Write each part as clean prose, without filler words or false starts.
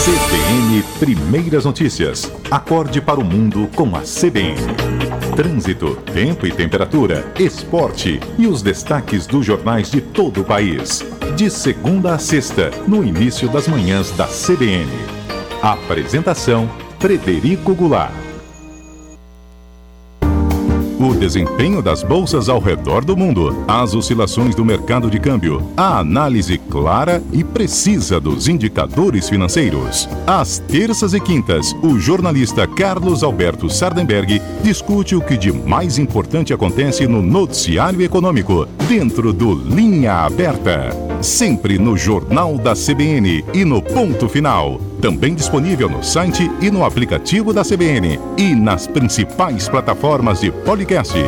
CBN Primeiras Notícias. Acorde para o mundo com a CBN. Trânsito, tempo e temperatura, esporte e os destaques dos jornais de todo o país. De segunda a sexta, no início das manhãs da CBN. Apresentação: Frederico Goulart. O desempenho das bolsas ao redor do mundo, as oscilações do mercado de câmbio, a análise clara e precisa dos indicadores financeiros. Às terças e quintas, o jornalista Carlos Alberto Sardenberg discute o que de mais importante acontece no noticiário econômico, dentro do Linha Aberta. Sempre no Jornal da CBN e no Ponto Final. Também disponível no site e no aplicativo da CBN e nas principais plataformas de podcasts.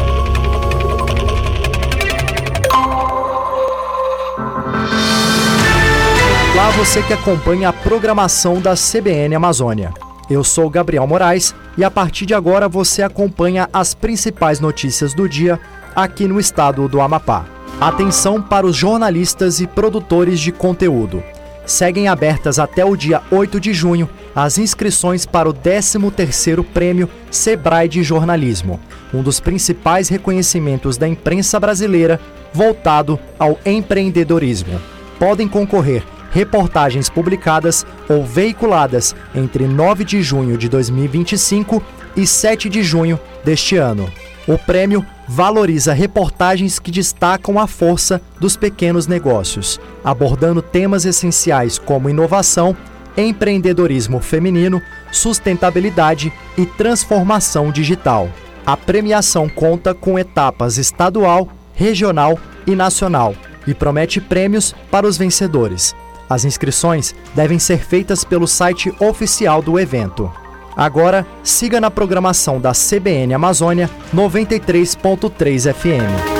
Olá, você que acompanha a programação da CBN Amazônia. Eu sou Gabriel Moraes e a partir de agora você acompanha as principais notícias do dia aqui no estado do Amapá. Atenção para os jornalistas e produtores de conteúdo. Seguem abertas até o dia 8 de junho as inscrições para o 13º Prêmio Sebrae de Jornalismo, um dos principais reconhecimentos da imprensa brasileira voltado ao empreendedorismo. Podem concorrer reportagens publicadas ou veiculadas entre 9 de junho de 2025 e 7 de junho deste ano. O prêmio valoriza reportagens que destacam a força dos pequenos negócios, abordando temas essenciais como inovação, empreendedorismo feminino, sustentabilidade e transformação digital. A premiação conta com etapas estadual, regional e nacional e promete prêmios para os vencedores. As inscrições devem ser feitas pelo site oficial do evento. Agora, siga na programação da CBN Amazônia 93.3 FM.